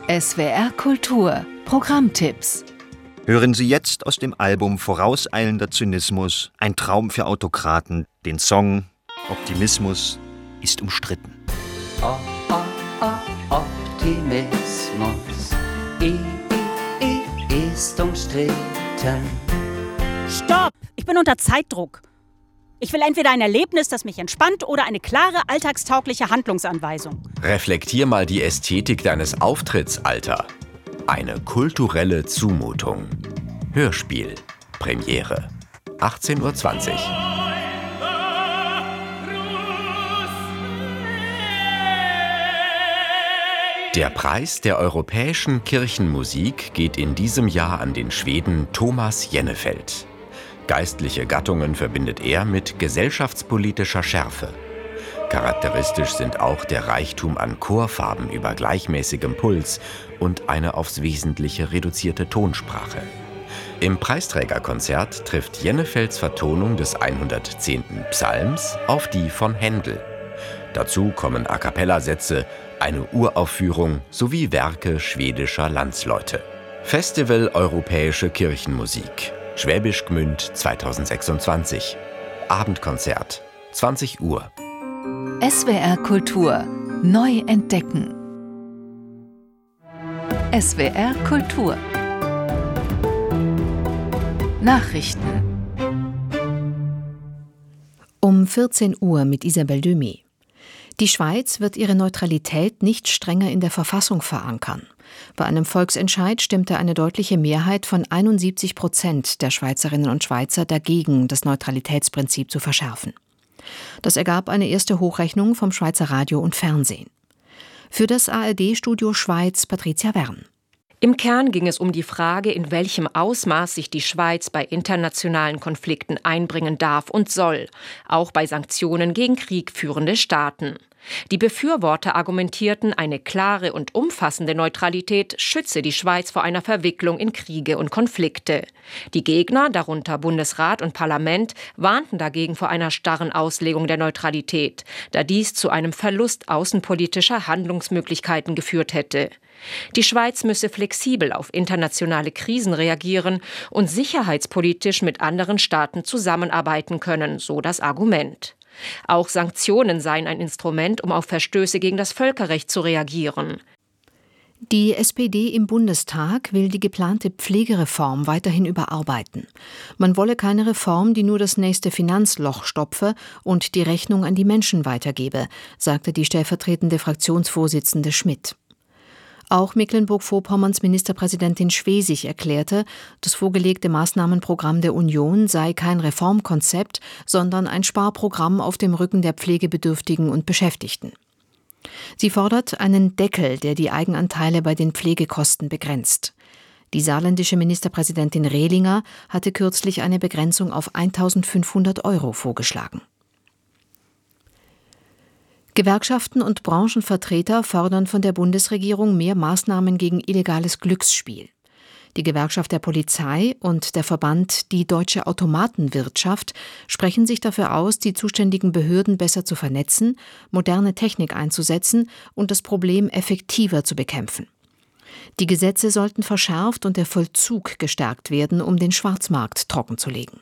SWR Kultur Programmtipps. Hören Sie jetzt aus dem Album Vorauseilender Zynismus, ein Traum für Autokraten, den Song Optimismus ist umstritten. Optimismus ist umstritten. Stopp! Ich bin unter Zeitdruck. Ich will entweder ein Erlebnis, das mich entspannt, oder eine klare, alltagstaugliche Handlungsanweisung. Reflektier mal die Ästhetik deines Auftritts, Alter. Eine kulturelle Zumutung. Hörspiel. Premiere. 18:20 Uhr. Der Preis der europäischen Kirchenmusik geht in diesem Jahr an den Schweden Thomas Jennefelt. Geistliche Gattungen verbindet er mit gesellschaftspolitischer Schärfe. Charakteristisch sind auch der Reichtum an Chorfarben über gleichmäßigem Puls und eine aufs Wesentliche reduzierte Tonsprache. Im Preisträgerkonzert trifft Jennefelds Vertonung des 110. Psalms auf die von Händel. Dazu kommen A-cappella-Sätze, eine Uraufführung sowie Werke schwedischer Landsleute. Festival Europäische Kirchenmusik. Schwäbisch Gmünd 2026. Abendkonzert, 20 Uhr. SWR Kultur neu entdecken. SWR Kultur Nachrichten. Um 14 Uhr mit Isabel Dömi. Die Schweiz wird ihre Neutralität nicht strenger in der Verfassung verankern. Bei einem Volksentscheid stimmte eine deutliche Mehrheit von 71% der Schweizerinnen und Schweizer dagegen, das Neutralitätsprinzip zu verschärfen. Das ergab eine erste Hochrechnung vom Schweizer Radio und Fernsehen. Für das ARD-Studio Schweiz Patricia Wern. Im Kern ging es um die Frage, in welchem Ausmaß sich die Schweiz bei internationalen Konflikten einbringen darf und soll, auch bei Sanktionen gegen kriegführende Staaten. Die Befürworter argumentierten, eine klare und umfassende Neutralität schütze die Schweiz vor einer Verwicklung in Kriege und Konflikte. Die Gegner, darunter Bundesrat und Parlament, warnten dagegen vor einer starren Auslegung der Neutralität, da dies zu einem Verlust außenpolitischer Handlungsmöglichkeiten geführt hätte. Die Schweiz müsse flexibel auf internationale Krisen reagieren und sicherheitspolitisch mit anderen Staaten zusammenarbeiten können, so das Argument. Auch Sanktionen seien ein Instrument, um auf Verstöße gegen das Völkerrecht zu reagieren. Die SPD im Bundestag will die geplante Pflegereform weiterhin überarbeiten. Man wolle keine Reform, die nur das nächste Finanzloch stopfe und die Rechnung an die Menschen weitergebe, sagte die stellvertretende Fraktionsvorsitzende Schmidt. Auch Mecklenburg-Vorpommerns Ministerpräsidentin Schwesig erklärte, das vorgelegte Maßnahmenprogramm der Union sei kein Reformkonzept, sondern ein Sparprogramm auf dem Rücken der Pflegebedürftigen und Beschäftigten. Sie fordert einen Deckel, der die Eigenanteile bei den Pflegekosten begrenzt. Die saarländische Ministerpräsidentin Rehlinger hatte kürzlich eine Begrenzung auf 1.500 € vorgeschlagen. Gewerkschaften und Branchenvertreter fordern von der Bundesregierung mehr Maßnahmen gegen illegales Glücksspiel. Die Gewerkschaft der Polizei und der Verband Die Deutsche Automatenwirtschaft sprechen sich dafür aus, die zuständigen Behörden besser zu vernetzen, moderne Technik einzusetzen und das Problem effektiver zu bekämpfen. Die Gesetze sollten verschärft und der Vollzug gestärkt werden, um den Schwarzmarkt trockenzulegen.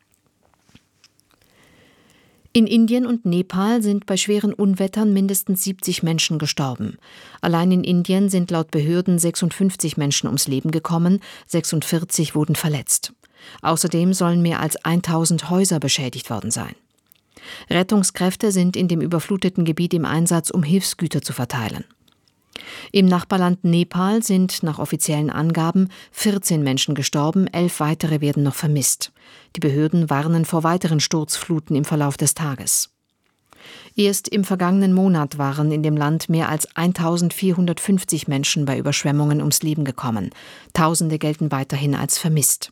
In Indien und Nepal sind bei schweren Unwettern mindestens 70 Menschen gestorben. Allein in Indien sind laut Behörden 56 Menschen ums Leben gekommen, 46 wurden verletzt. Außerdem sollen mehr als 1000 Häuser beschädigt worden sein. Rettungskräfte sind in dem überfluteten Gebiet im Einsatz, um Hilfsgüter zu verteilen. Im Nachbarland Nepal sind nach offiziellen Angaben 14 Menschen gestorben, 11 weitere werden noch vermisst. Die Behörden warnen vor weiteren Sturzfluten im Verlauf des Tages. Erst im vergangenen Monat waren in dem Land mehr als 1450 Menschen bei Überschwemmungen ums Leben gekommen. Tausende gelten weiterhin als vermisst.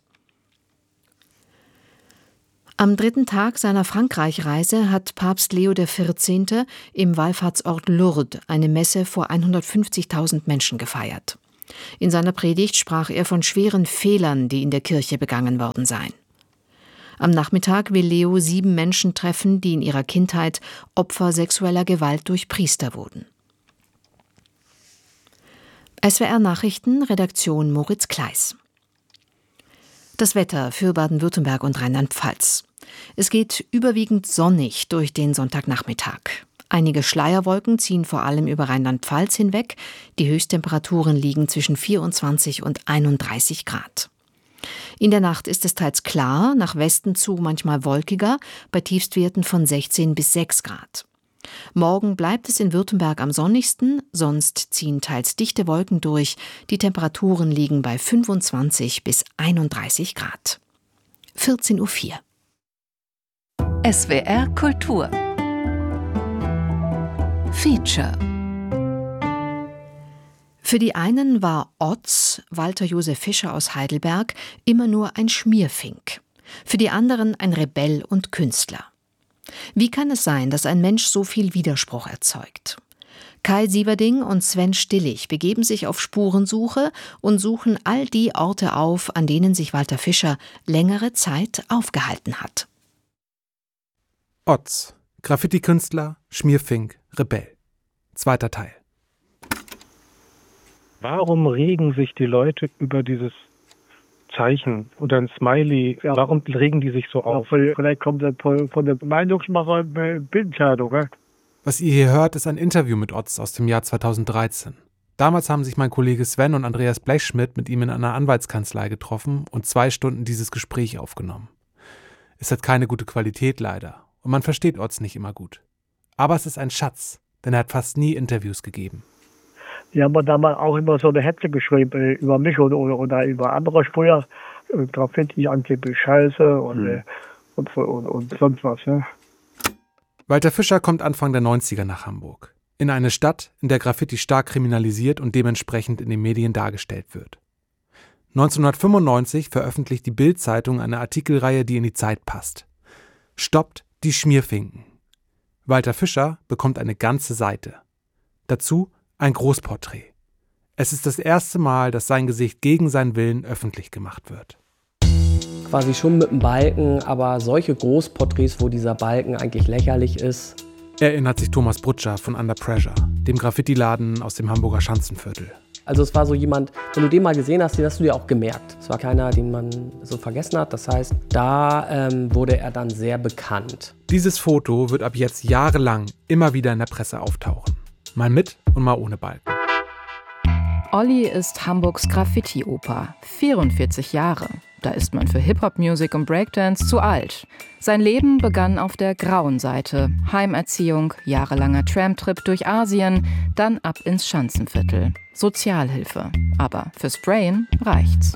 Am 3. Tag seiner Frankreich-Reise hat Papst Leo XIV. Im Wallfahrtsort Lourdes eine Messe vor 150.000 Menschen gefeiert. In seiner Predigt sprach er von schweren Fehlern, die in der Kirche begangen worden seien. Am Nachmittag will Leo 7 Menschen treffen, die in ihrer Kindheit Opfer sexueller Gewalt durch Priester wurden. SWR Nachrichten, Redaktion Moritz Kleis. Das Wetter für Baden-Württemberg und Rheinland-Pfalz. Es geht überwiegend sonnig durch den Sonntagnachmittag. Einige Schleierwolken ziehen vor allem über Rheinland-Pfalz hinweg. Die Höchsttemperaturen liegen zwischen 24 und 31 Grad. In der Nacht ist es teils klar, nach Westen zu manchmal wolkiger, bei Tiefstwerten von 16 bis 6 Grad. Morgen bleibt es in Württemberg am sonnigsten, sonst ziehen teils dichte Wolken durch. Die Temperaturen liegen bei 25 bis 31 Grad. 14:04 Uhr. SWR Kultur Feature. Für die einen war Oz, Walter Josef Fischer aus Heidelberg, immer nur ein Schmierfink. Für die anderen ein Rebell und Künstler. Wie kann es sein, dass ein Mensch so viel Widerspruch erzeugt? Kai Sieverding und Sven Stillig begeben sich auf Spurensuche und suchen all die Orte auf, an denen sich Walter Fischer längere Zeit aufgehalten hat. Oz, Graffiti-Künstler, Schmierfink, Rebell. 2. Teil. Warum regen sich die Leute über dieses Zeichen oder ein Smiley? Ja, warum regen die sich so auf? Vielleicht kommt das von der Meinungsmacher Bildzeitung. Was ihr hier hört, ist ein Interview mit Oz aus dem Jahr 2013. Damals haben sich mein Kollege Sven und Andreas Blechschmidt mit ihm in einer Anwaltskanzlei getroffen und 2 Stunden dieses Gespräch aufgenommen. Es hat keine gute Qualität leider und man versteht Oz nicht immer gut. Aber es ist ein Schatz, denn er hat fast nie Interviews gegeben. Die haben mir damals auch immer so eine Hetze geschrieben über mich oder über andere Sprüher. Graffiti, angeblich Scheiße und sonst was. Ja. Walter Fischer kommt Anfang der 90er nach Hamburg. In eine Stadt, in der Graffiti stark kriminalisiert und dementsprechend in den Medien dargestellt wird. 1995 veröffentlicht die Bild-Zeitung eine Artikelreihe, die in die Zeit passt. Stoppt die Schmierfinken. Walter Fischer bekommt eine ganze Seite. Dazu ein Großporträt. Es ist das erste Mal, dass sein Gesicht gegen seinen Willen öffentlich gemacht wird. Quasi schon mit einem Balken, aber solche Großporträts, wo dieser Balken eigentlich lächerlich ist. Erinnert sich Thomas Brutscher von Under Pressure, dem Graffiti-Laden aus dem Hamburger Schanzenviertel. Also es war so jemand, wenn du den mal gesehen hast, den hast du dir auch gemerkt. Es war keiner, den man so vergessen hat. Das heißt, da wurde er dann sehr bekannt. Dieses Foto wird ab jetzt jahrelang immer wieder in der Presse auftauchen. Mal mit und mal ohne Balken. Olli ist Hamburgs Graffiti-Opa, 44 Jahre. Da ist man für Hip-Hop-Musik und Breakdance zu alt. Sein Leben begann auf der grauen Seite. Heimerziehung, jahrelanger Tramtrip durch Asien, dann ab ins Schanzenviertel. Sozialhilfe. Aber für Sprayen reicht's.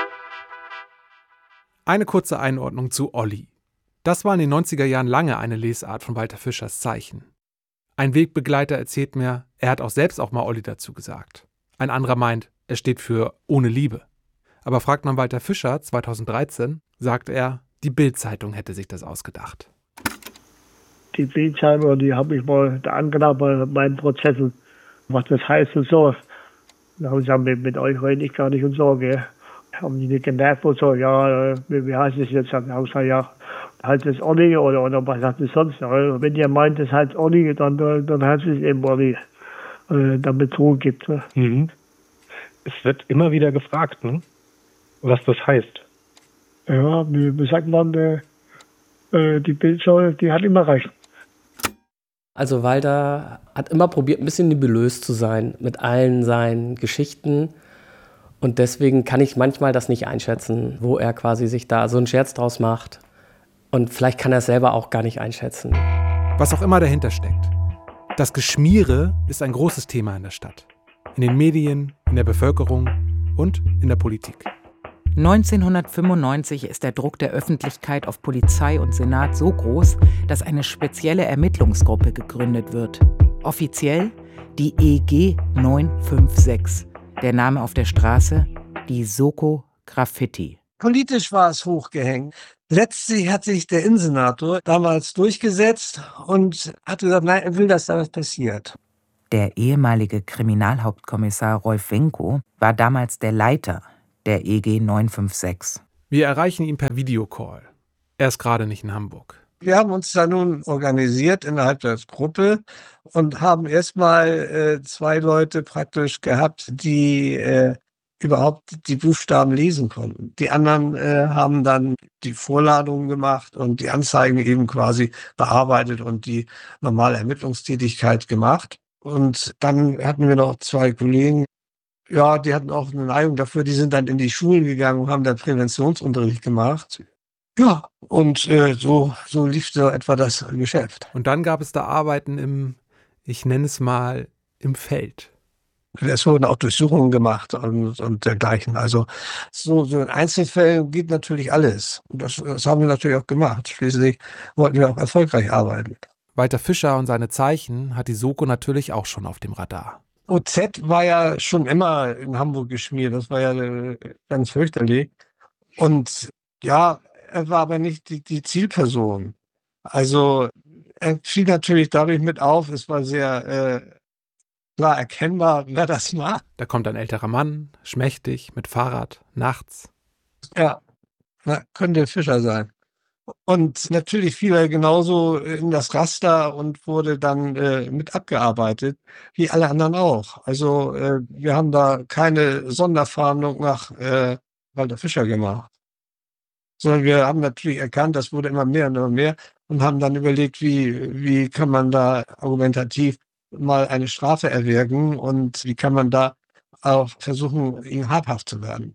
Eine kurze Einordnung zu Olli. Das war in den 90er Jahren lange eine Lesart von Walter Fischers Zeichen. Ein Wegbegleiter erzählt mir, er hat auch selbst mal Olli dazu gesagt. Ein anderer meint, er steht für ohne Liebe. Aber fragt man Walter Fischer 2013, sagt er, die Bild-Zeitung hätte sich das ausgedacht. Die Bild-Zeitung, die habe ich mal da angenommen bei meinen Prozessen, was das heißt und so. Da haben sie gesagt, mit euch rede ich gar nicht und so, gell. Haben die nicht genervt und so, ja, wie heißt es jetzt? Dann haben sie gesagt, ja, heißt es Olli oder was sagt es sonst? Wenn ihr meint, es heißt Olli, dann heißt es eben Olli, damit es Ruhe gibt. Ne? Mhm. Es wird immer wieder gefragt, ne? Was das heißt. Ja, wie sagt man, die Bildzeitung, die hat immer recht. Also Walter hat immer probiert, ein bisschen nebulös zu sein mit allen seinen Geschichten. Und deswegen kann ich manchmal das nicht einschätzen, wo er quasi sich da so einen Scherz draus macht. Und vielleicht kann er es selber auch gar nicht einschätzen. Was auch immer dahinter steckt. Das Geschmiere ist ein großes Thema in der Stadt. In den Medien, in der Bevölkerung und in der Politik. 1995 ist der Druck der Öffentlichkeit auf Polizei und Senat so groß, dass eine spezielle Ermittlungsgruppe gegründet wird. Offiziell die EG 956. Der Name auf der Straße, die Soko Graffiti. Politisch war es hochgehängt. Letztlich hat sich der Innensenator damals durchgesetzt und hat gesagt, nein, er will, dass da was passiert. Der ehemalige Kriminalhauptkommissar Rolf Wenko war damals der Leiter der EG 956. Wir erreichen ihn per Videocall. Er ist gerade nicht in Hamburg. Wir haben uns da nun organisiert innerhalb der Gruppe und haben erstmal 2 Leute praktisch gehabt, die überhaupt die Buchstaben lesen konnten. Die anderen haben dann die Vorladungen gemacht und die Anzeigen eben quasi bearbeitet und die normale Ermittlungstätigkeit gemacht. Und dann hatten wir noch 2 Kollegen, ja, die hatten auch eine Neigung dafür, die sind dann in die Schulen gegangen und haben da Präventionsunterricht gemacht. Ja, und so lief so etwa das Geschäft. Und dann gab es da Arbeiten ich nenne es mal, im Feld. Es wurden auch Durchsuchungen gemacht und dergleichen. Also so in Einzelfällen geht natürlich alles. Und das haben wir natürlich auch gemacht. Schließlich wollten wir auch erfolgreich arbeiten. Walter Fischer und seine Zeichen hat die Soko natürlich auch schon auf dem Radar. OZ war ja schon immer in Hamburg geschmiert. Das war ja ganz fürchterlich. Und ja, er war aber nicht die Zielperson. Also er fiel natürlich dadurch mit auf. Es war sehr klar erkennbar, wer das war. Da kommt ein älterer Mann, schmächtig, mit Fahrrad, nachts. Ja, könnte Fischer sein. Und natürlich fiel er genauso in das Raster und wurde dann mit abgearbeitet, wie alle anderen auch. Also wir haben da keine Sonderfahndung nach Walter Fischer gemacht. Sondern wir haben natürlich erkannt, das wurde immer mehr und immer mehr und haben dann überlegt, wie kann man da argumentativ mal eine Strafe erwirken und wie kann man da auch versuchen, ihm habhaft zu werden.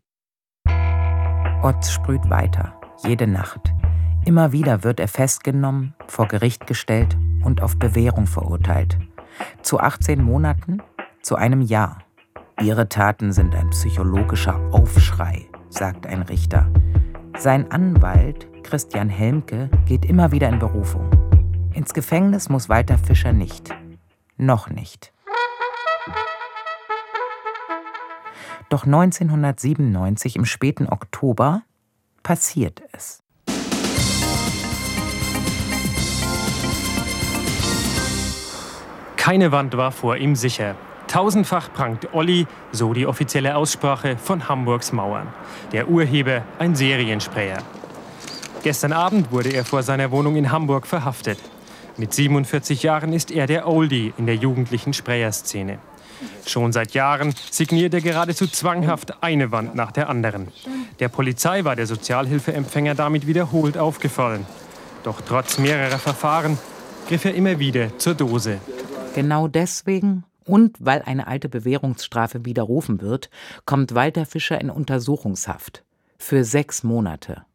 Otz sprüht weiter, jede Nacht. Immer wieder wird er festgenommen, vor Gericht gestellt und auf Bewährung verurteilt. Zu 18 Monaten, zu einem Jahr. Ihre Taten sind ein psychologischer Aufschrei, sagt ein Richter. Sein Anwalt, Christian Helmke, geht immer wieder in Berufung. Ins Gefängnis muss Walter Fischer nicht. Noch nicht. Doch 1997, im späten Oktober, passiert es. Keine Wand war vor ihm sicher. Tausendfach prangt Olli, so die offizielle Aussprache von Hamburgs Mauern. Der Urheber, ein Seriensprayer. Gestern Abend wurde er vor seiner Wohnung in Hamburg verhaftet. Mit 47 Jahren ist er der Oldie in der jugendlichen Sprayerszene. Schon seit Jahren signiert er geradezu zwanghaft eine Wand nach der anderen. Der Polizei war der Sozialhilfeempfänger damit wiederholt aufgefallen. Doch trotz mehrerer Verfahren griff er immer wieder zur Dose. Genau deswegen und weil eine alte Bewährungsstrafe widerrufen wird, kommt Walter Fischer in Untersuchungshaft. Für 6 Monate.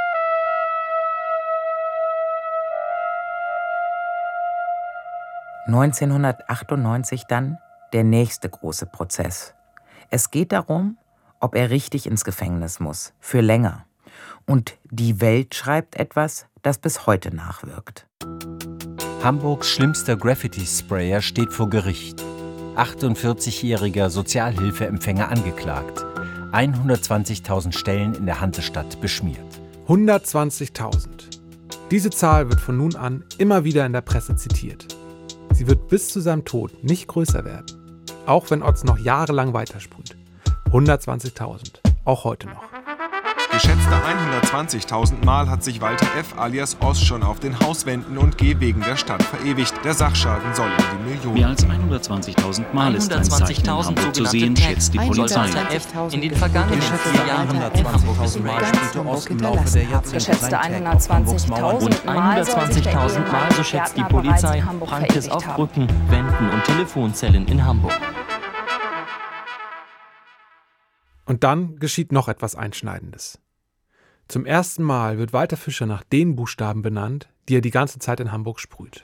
(1998) dann der nächste große Prozess. Es geht darum, ob er richtig ins Gefängnis muss, für länger. Und die Welt schreibt etwas, das bis heute nachwirkt. Hamburgs schlimmster Graffiti-Sprayer steht vor Gericht. 48-jähriger Sozialhilfeempfänger angeklagt. 120.000 Stellen in der Hansestadt beschmiert. 120.000. Diese Zahl wird von nun an immer wieder in der Presse zitiert. Sie wird bis zu seinem Tod nicht größer werden. Auch wenn Otz noch jahrelang weitersprüht. 120.000. Auch heute noch. Geschätzte 120.000 Mal hat sich Walter F. alias Oz schon auf den Hauswänden und Gehwegen der Stadt verewigt. Der Sachschaden soll in die Millionen. Mehr als 120.000 Mal ist ein Zeichen in Hamburg zu sehen, schätzt die Polizei. In den vergangenen 4 Jahren in Hamburg Mal spielte Oz im Laufe der Jahrzehnte geschätzte 120.000 Mal, 120.000 Mal, so schätzt die Polizei, prangt es auf Brücken, Wänden und Telefonzellen in Hamburg. Und dann geschieht noch etwas Einschneidendes. Zum ersten Mal wird Walter Fischer nach den Buchstaben benannt, die er die ganze Zeit in Hamburg sprüht.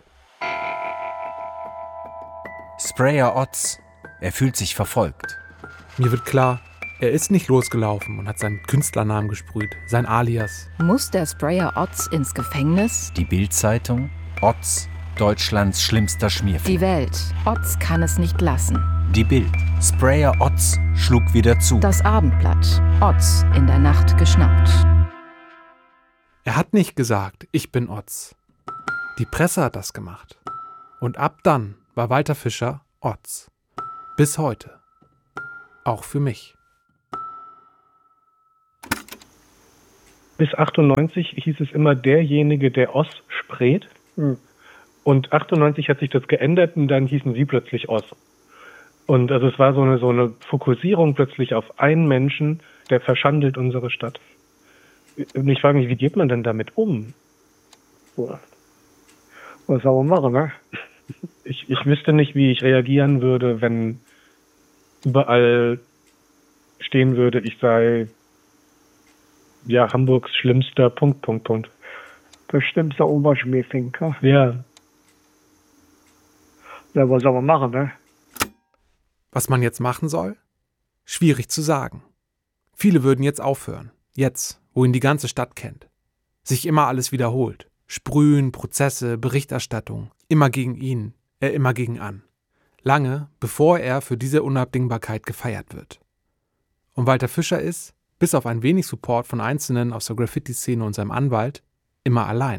Sprayer Otz. Er fühlt sich verfolgt. Mir wird klar, er ist nicht losgelaufen und hat seinen Künstlernamen gesprüht, sein Alias. Muss der Sprayer Otz ins Gefängnis? Die Bild-Zeitung. Otz, Deutschlands schlimmster Schmierfilm. Die Welt. Otz kann es nicht lassen. Die Bild. Sprayer Otz schlug wieder zu. Das Abendblatt. Otz in der Nacht geschnappt. Er hat nicht gesagt, ich bin Otz. Die Presse hat das gemacht. Und ab dann war Walter Fischer Otz. Bis heute. Auch für mich. Bis 98 hieß es immer derjenige, der Oss sprät. Und 98 hat sich das geändert und dann hießen sie plötzlich Oss. Und also es war so eine Fokussierung plötzlich auf einen Menschen, der verschandelt unsere Stadt. Und ich frage mich, wie geht man denn damit um? Was soll man machen, ne? Ich wüsste nicht, wie ich reagieren würde, wenn überall stehen würde, ich sei Hamburgs schlimmster ... Der schlimmste Oberschmähfinker. Ja. Ja, was soll man machen, ne? Was man jetzt machen soll? Schwierig zu sagen. Viele würden jetzt aufhören. Jetzt, wo ihn die ganze Stadt kennt. Sich immer alles wiederholt. Sprühen, Prozesse, Berichterstattung. Immer gegen ihn, immer gegen an. Lange, bevor er für diese Unabdingbarkeit gefeiert wird. Und Walter Fischer ist, bis auf ein wenig Support von Einzelnen aus der Graffiti-Szene und seinem Anwalt, immer allein.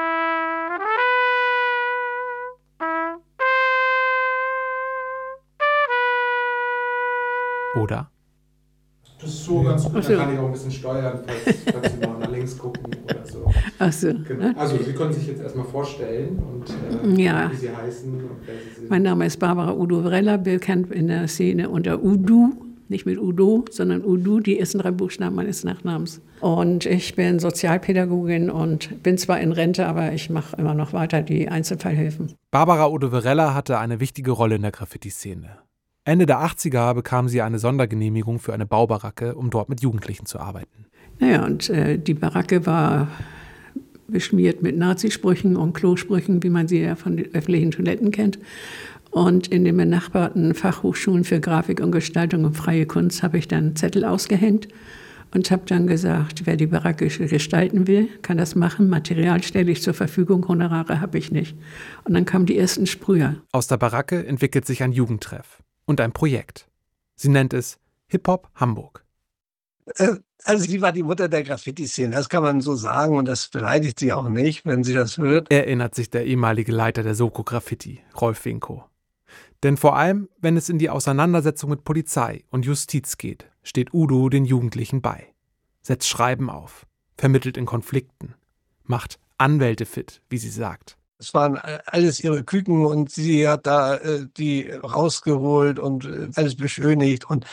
Oder? Das ist so ganz gut, da kann ich auch ein bisschen steuern, falls Sie mal nach links gucken oder so. Ach so. Genau. Also Sie können sich jetzt erstmal vorstellen und ja. Wie Sie heißen und wer Sie sind. Mein Name ist Barbara Udo Vrella, bekannt in der Szene unter Udo, nicht mit Udo, sondern Udo, die ersten 3 Buchstaben meines Nachnamens. Und ich bin Sozialpädagogin und bin zwar in Rente, aber ich mache immer noch weiter die Einzelfallhilfen. Barbara Udo Vrella hatte eine wichtige Rolle in der Graffiti-Szene. Ende der 80er bekam sie eine Sondergenehmigung für eine Baubaracke, um dort mit Jugendlichen zu arbeiten. Naja, und die Baracke war beschmiert mit Nazisprüchen und Klosprüchen, wie man sie ja von den öffentlichen Toiletten kennt. Und in den benachbarten Fachhochschulen für Grafik und Gestaltung und freie Kunst habe ich dann Zettel ausgehängt und habe dann gesagt, wer die Baracke gestalten will, kann das machen. Material stelle ich zur Verfügung, Honorare habe ich nicht. Und dann kamen die ersten Sprüher. Aus der Baracke entwickelt sich ein Jugendtreff und ein Projekt. Sie nennt es Hip-Hop Hamburg. Also sie war die Mutter der Graffiti-Szene, das kann man so sagen und das beleidigt sie auch nicht, wenn sie das hört. Erinnert sich der ehemalige Leiter der Soko Graffiti, Rolf Winko. Denn vor allem, wenn es in die Auseinandersetzung mit Polizei und Justiz geht, steht Udo den Jugendlichen bei. Setzt Schreiben auf, vermittelt in Konflikten, macht Anwälte fit, wie sie sagt. Es waren alles ihre Küken und sie hat da die rausgeholt und alles beschönigt. Und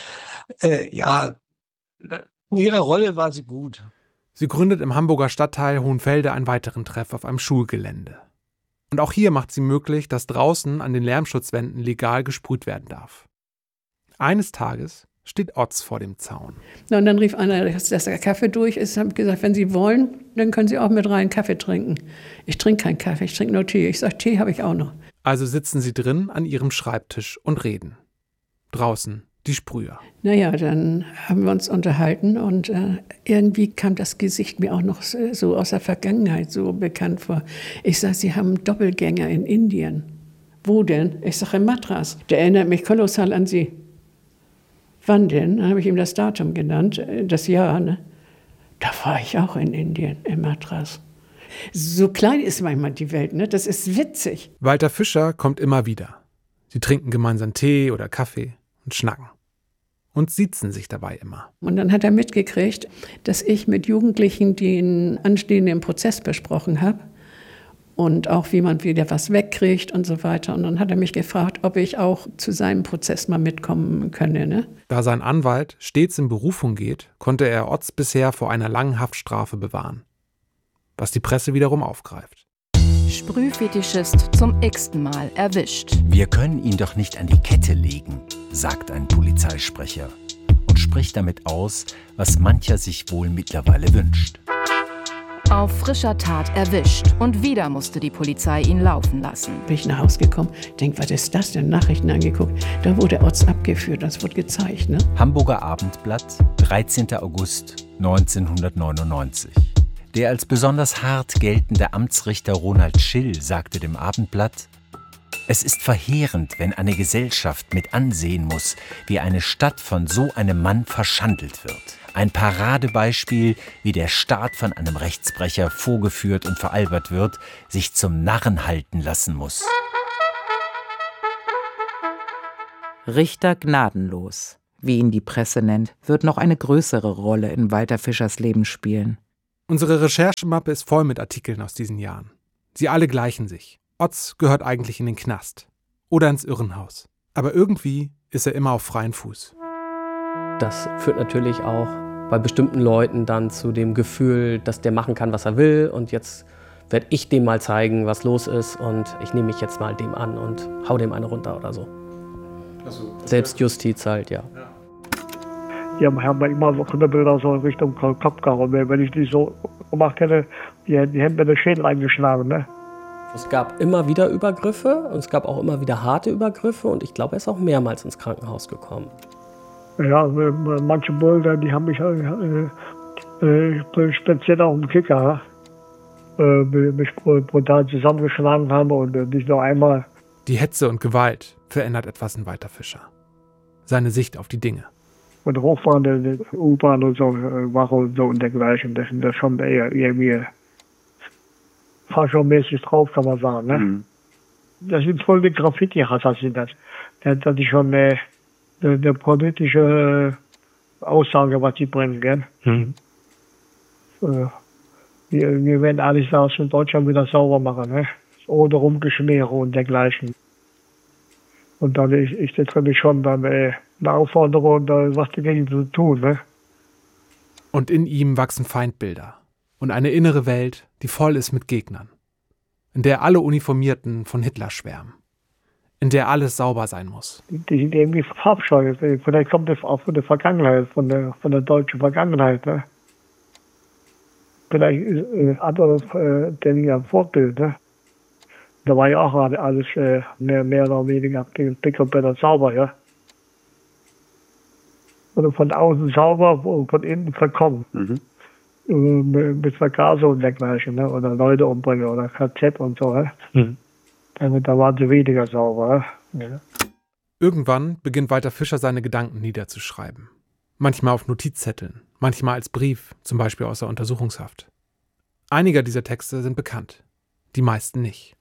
in ihrer Rolle war sie gut. Sie gründet im Hamburger Stadtteil Hohenfelde einen weiteren Treff auf einem Schulgelände. Und auch hier macht sie möglich, dass draußen an den Lärmschutzwänden legal gesprüht werden darf. Eines Tages steht Otz vor dem Zaun. Na, und dann rief einer, dass der Kaffee durch ist. Ich habe gesagt, wenn Sie wollen, dann können Sie auch mit rein Kaffee trinken. Ich trinke keinen Kaffee, ich trinke nur Tee. Ich sage, Tee habe ich auch noch. Also sitzen sie drin an ihrem Schreibtisch und reden. Draußen die Sprüher. Naja, dann haben wir uns unterhalten und irgendwie kam das Gesicht mir auch noch so aus der Vergangenheit so bekannt vor. Ich sage, Sie haben Doppelgänger in Indien. Wo denn? Ich sage, in Madras. Der erinnert mich kolossal an Sie. Wann denn? Dann habe ich ihm das Datum genannt, das Jahr. Ne? Da war ich auch in Indien, in Madras. So klein ist manchmal die Welt, ne? Das ist witzig. Walter Fischer kommt immer wieder. Sie trinken gemeinsam Tee oder Kaffee und schnacken. Und siezen sich dabei immer. Und dann hat er mitgekriegt, dass ich mit Jugendlichen den anstehenden Prozess besprochen habe. Und auch, wie man wieder was wegkriegt und so weiter. Und dann hat er mich gefragt, ob ich auch zu seinem Prozess mal mitkommen könne. Ne? Da sein Anwalt stets in Berufung geht, konnte er Otz bisher vor einer langen Haftstrafe bewahren. Was die Presse wiederum aufgreift. Sprühfetischist zum x-ten Mal erwischt. Wir können ihn doch nicht an die Kette legen, sagt ein Polizeisprecher und spricht damit aus, was mancher sich wohl mittlerweile wünscht. Auf frischer Tat erwischt und wieder musste die Polizei ihn laufen lassen. Bin ich nach Hause gekommen, denke, was ist das denn? Nachrichten angeguckt. Da wurde Otz abgeführt, das wurde gezeigt. Ne? Hamburger Abendblatt, 13. August 1999. Der als besonders hart geltende Amtsrichter Ronald Schill sagte dem Abendblatt: Es ist verheerend, wenn eine Gesellschaft mit ansehen muss, wie eine Stadt von so einem Mann verschandelt wird. Ein Paradebeispiel, wie der Staat von einem Rechtsbrecher vorgeführt und veralbert wird, sich zum Narren halten lassen muss. Richter gnadenlos, wie ihn die Presse nennt, wird noch eine größere Rolle in Walter Fischers Leben spielen. Unsere Recherchemappe ist voll mit Artikeln aus diesen Jahren. Sie alle gleichen sich. Otz gehört eigentlich in den Knast oder ins Irrenhaus. Aber irgendwie ist er immer auf freiem Fuß. Das führt natürlich auch bei bestimmten Leuten dann zu dem Gefühl, dass der machen kann, was er will. Und jetzt werde ich dem mal zeigen, was los ist. Und ich nehme mich jetzt mal dem an und hau dem eine runter oder so. Ach so, okay. Selbstjustiz halt, ja. Die haben immer so Bilder so in Richtung Kopf gehauen. Wenn ich die so gemacht hätte, die hätten mir den Schädel eingeschlagen. Ne? Es gab immer wieder Übergriffe und es gab auch immer wieder harte Übergriffe. Und ich glaube, er ist auch mehrmals ins Krankenhaus gekommen. Ja, manche Bilder, die haben mich speziell auch im Kicker mich brutal zusammengeschlagen haben und nicht nur einmal. Die Hetze und Gewalt verändert etwas in Walter Fischer. Seine Sicht auf die Dinge. Und hochfahrende U-Bahn und so, Wache und so und dergleichen, das sind das schon eher irgendwie fashionmäßig drauf, kann man sagen. Ne? Mhm. Das sind voll die Graffiti-Hasser, sind das. Das ist schon eine politische Aussage, was die bringen, gell? Mhm. Wir werden alles aus in Deutschland wieder sauber machen, ne? Ohne Rumgeschmiere und dergleichen. Und dann ist das für mich schon dann eine Aufforderung, was dagegen zu tun, ne? Und in ihm wachsen Feindbilder und eine innere Welt, die voll ist mit Gegnern, in der alle Uniformierten von Hitler schwärmen, in der alles sauber sein muss. Die sind irgendwie farbscheu. Vielleicht kommt das auch von der Vergangenheit, von der deutschen Vergangenheit, ne? Vielleicht ist andere denn ja ein Vorbild, ne? Da war ja auch alles mehr oder weniger dick und besser sauber, ja. Oder von außen sauber und von innen verkommen. Mhm. Mit Vergasung und dergleichen, ne? Oder Leute umbringen oder KZ und so, ne? Mhm. Da waren sie weniger sauber. Ja. Irgendwann beginnt Walter Fischer seine Gedanken niederzuschreiben. Manchmal auf Notizzetteln, manchmal als Brief, zum Beispiel aus der Untersuchungshaft. Einige dieser Texte sind bekannt, die meisten nicht.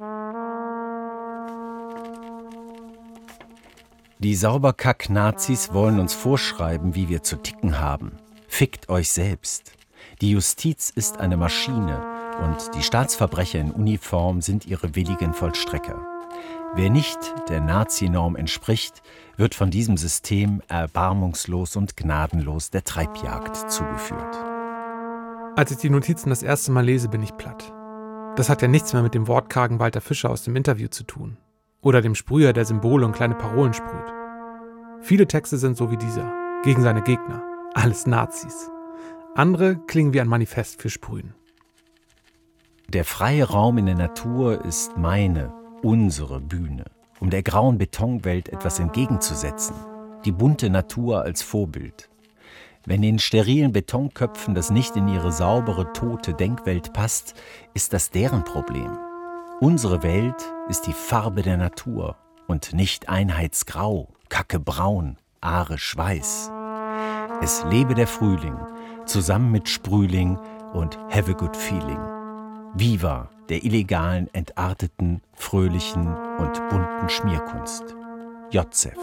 Die Sauberkack-Nazis wollen uns vorschreiben, wie wir zu ticken haben. Fickt euch selbst. Die Justiz ist eine Maschine und die Staatsverbrecher in Uniform sind ihre willigen Vollstrecker. Wer nicht der Nazi-Norm entspricht, wird von diesem System erbarmungslos und gnadenlos der Treibjagd zugeführt. Als ich die Notizen das erste Mal lese, bin ich platt. Das hat ja nichts mehr mit dem wortkargen Walter Fischer aus dem Interview zu tun. Oder dem Sprüher, der Symbole und kleine Parolen sprüht. Viele Texte sind so wie dieser, gegen seine Gegner. Alles Nazis. Andere klingen wie ein Manifest für Sprühen. Der freie Raum in der Natur ist unsere Bühne, um der grauen Betonwelt etwas entgegenzusetzen. Die bunte Natur als Vorbild. Wenn den sterilen Betonköpfen das nicht in ihre saubere, tote Denkwelt passt, ist das deren Problem. Unsere Welt ist die Farbe der Natur und nicht einheitsgrau, kackebraun, arisch weiß. Es lebe der Frühling, zusammen mit Sprühling und Have a Good Feeling. Viva der illegalen, entarteten, fröhlichen und bunten Schmierkunst. Jozef.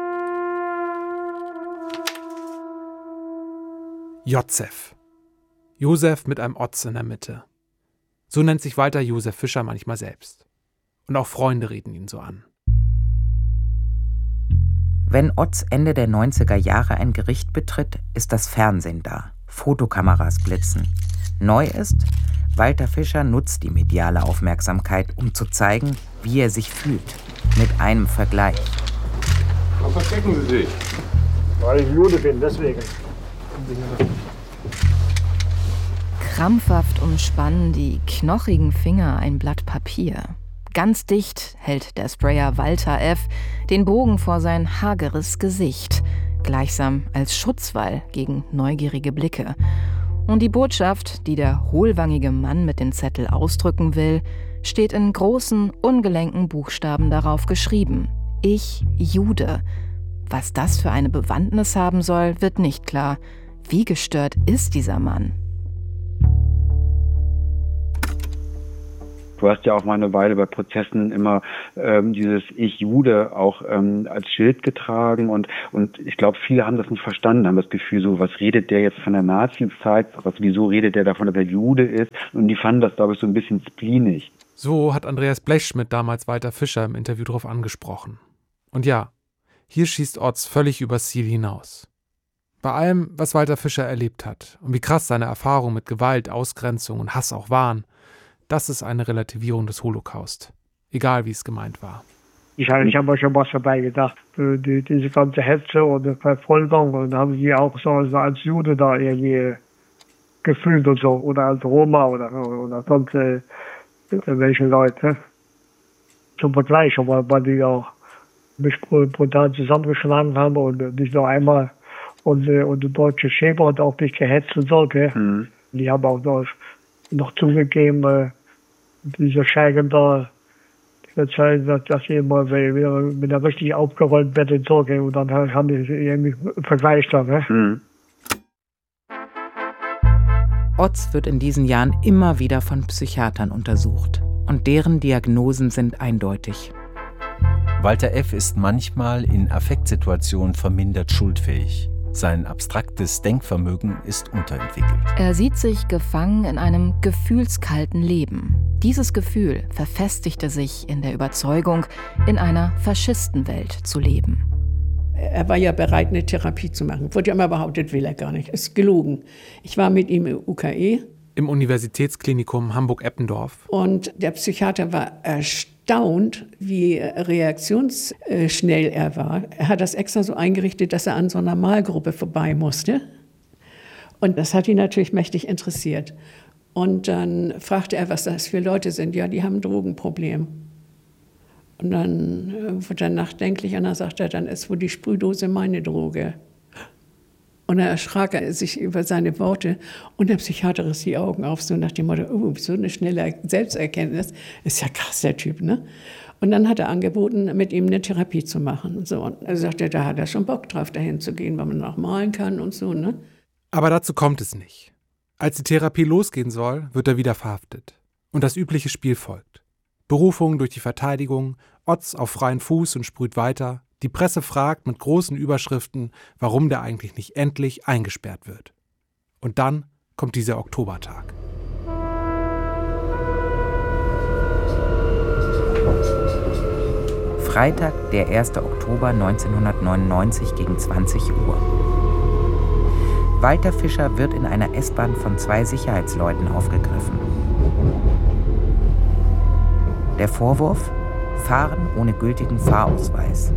Jozef. Josef mit einem Otz in der Mitte. So nennt sich Walter Josef Fischer manchmal selbst. Und auch Freunde reden ihn so an. Wenn Otz Ende der 90er Jahre ein Gericht betritt, ist das Fernsehen da. Fotokameras blitzen. Neu ist, Walter Fischer nutzt die mediale Aufmerksamkeit, um zu zeigen, wie er sich fühlt. Mit einem Vergleich. Warum verstecken Sie sich? Weil ich Jude bin, deswegen. Krampfhaft umspannen die knochigen Finger ein Blatt Papier. Ganz dicht hält der Sprayer Walter F. den Bogen vor sein hageres Gesicht, gleichsam als Schutzwall gegen neugierige Blicke. Und die Botschaft, die der hohlwangige Mann mit dem Zettel ausdrücken will, steht in großen, ungelenken Buchstaben darauf geschrieben. Ich, Jude. Was das für eine Bewandtnis haben soll, wird nicht klar. Wie gestört ist dieser Mann? Du hast ja auch mal eine Weile bei Prozessen immer dieses Ich Jude auch als Schild getragen und ich glaube, viele haben das nicht verstanden, haben das Gefühl so, was redet der jetzt von der Nazi-Zeit, wieso redet der davon, dass er Jude ist, und die fanden das, glaube ich, so ein bisschen spleenig. So hat Andreas Blechschmidt damals Walter Fischer im Interview darauf angesprochen. Und ja, hier schießt Oz völlig übers Ziel hinaus. Bei allem, was Walter Fischer erlebt hat und wie krass seine Erfahrungen mit Gewalt, Ausgrenzung und Hass auch waren, das ist eine Relativierung des Holocaust. Egal, wie es gemeint war. Ich habe mir schon was dabei gedacht. Diese ganze Hetze und Verfolgung, und haben sie auch so als Jude da irgendwie gefühlt und so. Oder als Roma oder sonst welche Leute. Zum Vergleich, weil die auch mich brutal zusammengeschlagen haben und nicht nur einmal. Und der deutsche Schäfer hat auch mich gehetzt und so, gell? Mhm. Die haben auch noch zugegeben, diese Scheigen da, erzählen, dass sie immer wenn er richtig aufgeräumt wird und so, gell? Und dann haben die irgendwie vergleicht da, ne? Mhm. Oz wird in diesen Jahren immer wieder von Psychiatern untersucht. Und deren Diagnosen sind eindeutig. Walter F. ist manchmal in Affektsituationen vermindert schuldfähig. Sein abstraktes Denkvermögen ist unterentwickelt. Er sieht sich gefangen in einem gefühlskalten Leben. Dieses Gefühl verfestigte sich in der Überzeugung, in einer Faschistenwelt zu leben. Er war ja bereit, eine Therapie zu machen. Wurde ja immer behauptet, will er gar nicht. Ist gelogen. Ich war mit ihm im UKE. Im Universitätsklinikum Hamburg-Eppendorf. Und der Psychiater war erstaunt, wie reaktionsschnell er war. Er hat das extra so eingerichtet, dass er an so einer Malgruppe vorbei musste. Und das hat ihn natürlich mächtig interessiert. Und dann fragte er, was das für Leute sind. Ja, die haben ein Drogenproblem. Und dann wurde er nachdenklich und dann sagte er, dann ist wohl die Sprühdose meine Droge. Und dann erschrak er sich über seine Worte und der Psychiater riss die Augen auf, so nach dem Motto, so eine schnelle Selbsterkenntnis, ist ja krass, der Typ, ne? Und dann hat er angeboten, mit ihm eine Therapie zu machen. Und so. Und er sagte, da hat er schon Bock drauf, dahin zu gehen, weil man auch malen kann und so, ne? Aber dazu kommt es nicht. Als die Therapie losgehen soll, wird er wieder verhaftet. Und das übliche Spiel folgt. Berufung durch die Verteidigung, Oz auf freien Fuß und sprüht weiter. Die Presse fragt mit großen Überschriften, warum der eigentlich nicht endlich eingesperrt wird. Und dann kommt dieser Oktobertag. Freitag, der 1. Oktober 1999 gegen 20 Uhr. Walter Fischer wird in einer S-Bahn von 2 Sicherheitsleuten aufgegriffen. Der Vorwurf? Fahren ohne gültigen Fahrausweis.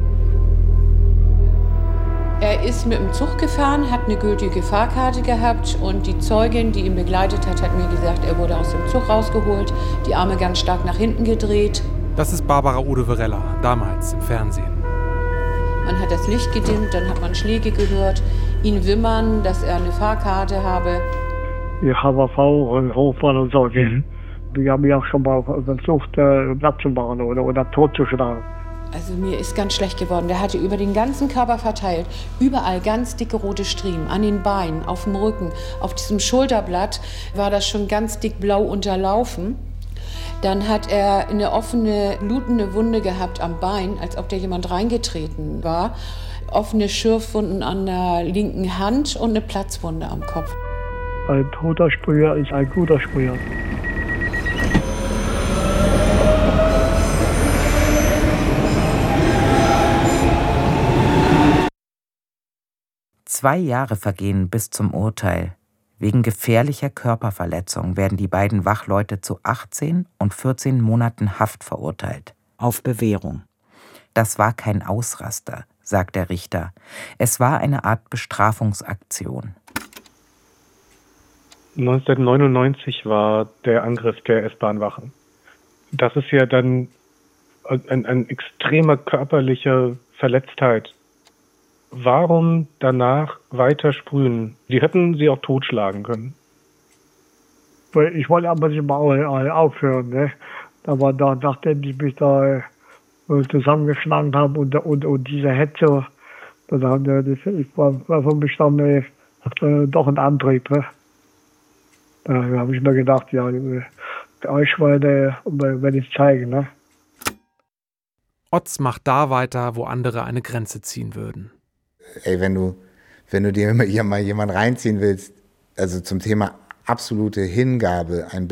Er ist mit dem Zug gefahren, hat eine gültige Fahrkarte gehabt und die Zeugin, die ihn begleitet hat, hat mir gesagt, er wurde aus dem Zug rausgeholt, die Arme ganz stark nach hinten gedreht. Das ist Barbara Odeverella, damals im Fernsehen. Man hat das Licht gedimmt, dann hat man Schläge gehört, ihn wimmern, dass er eine Fahrkarte habe. Die HVV und Hochbahn und so. Die haben mich auch schon mal versucht, platt zu machen oder totzuschlagen. Also mir ist ganz schlecht geworden. Der hatte über den ganzen Körper verteilt, überall ganz dicke rote Striemen, an den Beinen, auf dem Rücken, auf diesem Schulterblatt war das schon ganz dick blau unterlaufen. Dann hat er eine offene, blutende Wunde gehabt am Bein, als ob da jemand reingetreten war. Offene Schürfwunden an der linken Hand und eine Platzwunde am Kopf. Ein toter Sprüher ist ein guter Sprüher. Zwei Jahre vergehen bis zum Urteil. Wegen gefährlicher Körperverletzung werden die beiden Wachleute zu 18 und 14 Monaten Haft verurteilt. Auf Bewährung. Das war kein Ausraster, sagt der Richter. Es war eine Art Bestrafungsaktion. 1999 war der Angriff der S-Bahn-Wachen. Das ist ja dann ein extremer körperlicher Verletztheit. Warum danach weiter sprühen? Sie hätten sie auch totschlagen können. Ich wollte aber nicht mal aufhören, ne? Aber da, nachdem die mich da zusammengeschlagen haben und diese Hetze, das war für mich dann doch ein Antrieb. Ne? Da habe ich mir gedacht, ja, Euch werde ich zeigen, ne? Oz macht da weiter, wo andere eine Grenze ziehen würden. Ey, wenn du dir immer hier mal jemanden reinziehen willst, also zum Thema absolute Hingabe, ein